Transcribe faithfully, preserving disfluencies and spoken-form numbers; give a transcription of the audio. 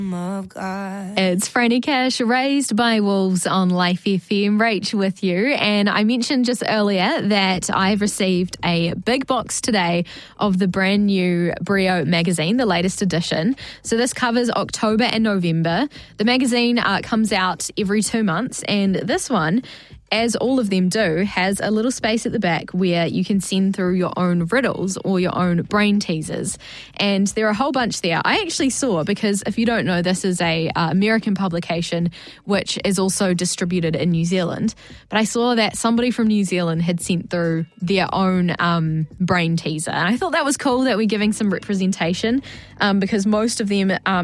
of God. It's Franny Cash, Raised by Wolves on Life F M. Rach with you. And I mentioned just earlier that I've received a big box today of the brand new Brio magazine, the latest edition. So this covers October and November. The magazine uh, comes out every two months, and this one, as all of them do, has a little space at the back where you can send through your own riddles or your own brain teasers. And there are a whole bunch there. I actually saw, because if you don't know, this is a uh, American publication which is also distributed in New Zealand. But I saw that somebody from New Zealand had sent through their own um, brain teaser. And I thought that was cool that we're giving some representation um, because most of them um,